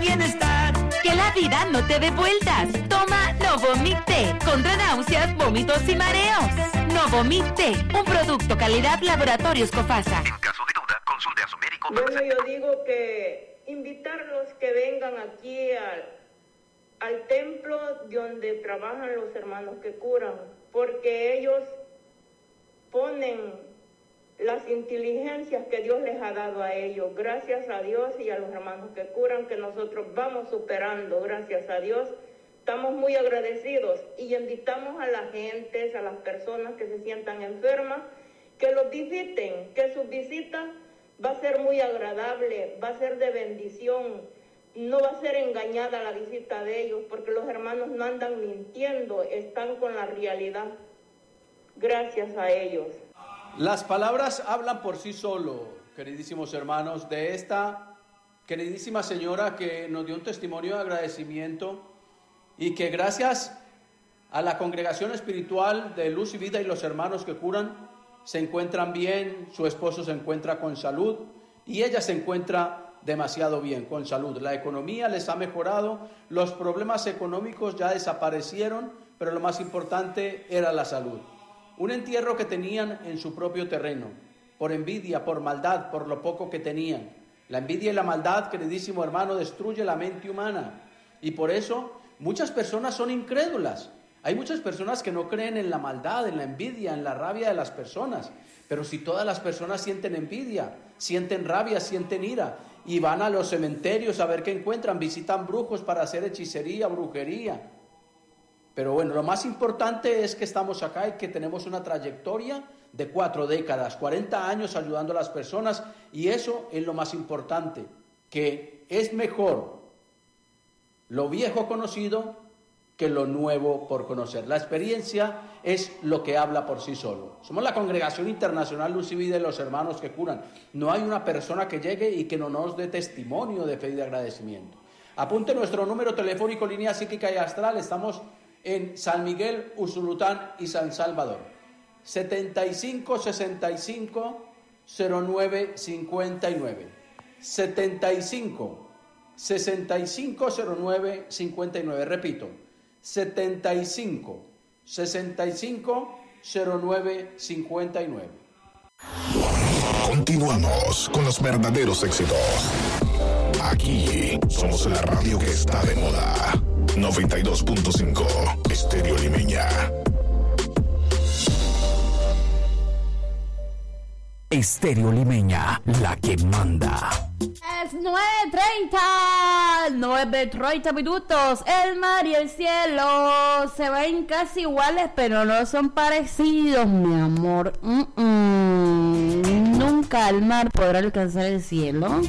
bienestar. Que la vida no te dé vueltas. Toma Novomil T contra náuseas, vómitos y mareos. Novomil T, un producto calidad Laboratorios Cofasa. En caso de duda, consulte a su médico. Bueno, yo digo que invitarlos que vengan aquí al templo donde trabajan los hermanos que curan, porque ellos ponen las inteligencias que Dios les ha dado a ellos, gracias a Dios y a los hermanos que curan, que nosotros vamos superando, gracias a Dios. Estamos muy agradecidos y invitamos a las gentes, a las personas que se sientan enfermas, que los visiten, que su visita va a ser muy agradable, va a ser de bendición, no va a ser engañada la visita de ellos, porque los hermanos no andan mintiendo, están con la realidad. Gracias a ellos. Las palabras hablan por sí solo, queridísimos hermanos, de esta queridísima señora que nos dio un testimonio de agradecimiento y que gracias a la congregación espiritual de Luz y Vida y los hermanos que curan, se encuentran bien, su esposo se encuentra con salud y ella se encuentra demasiado bien, con salud. La economía les ha mejorado, los problemas económicos ya desaparecieron, pero lo más importante era la salud. Un entierro que tenían en su propio terreno, por envidia, por maldad, por lo poco que tenían. La envidia y la maldad, queridísimo hermano, destruye la mente humana. Y por eso muchas personas son incrédulas. Hay muchas personas que no creen en la maldad, en la envidia, en la rabia de las personas. Pero si todas las personas sienten envidia, sienten rabia, sienten ira, y van a los cementerios a ver qué encuentran, visitan brujos para hacer hechicería, brujería. Pero bueno, lo más importante es que estamos acá y que tenemos una trayectoria de 4 décadas, 40 años ayudando a las personas, y eso es lo más importante, que es mejor lo viejo conocido que lo nuevo por conocer. La experiencia es lo que habla por sí solo. Somos la Congregación Internacional Luz y Vida de los hermanos que curan. No hay una persona que llegue y que no nos dé testimonio de fe y de agradecimiento. Apunte nuestro número telefónico, línea psíquica y astral. Estamos en San Miguel, Usulután y San Salvador. 75-65-09-59. 75-65-09-59. Repito, 75-65-09-59. Continuamos con los verdaderos éxitos. Aquí somos la radio que está de moda. 92.5 Estéreo Limeña. Estéreo Limeña, la que manda. Es 9:30 minutos. El mar y el cielo se ven casi iguales, pero no son parecidos, mi amor. Nunca el mar podrá alcanzar el cielo.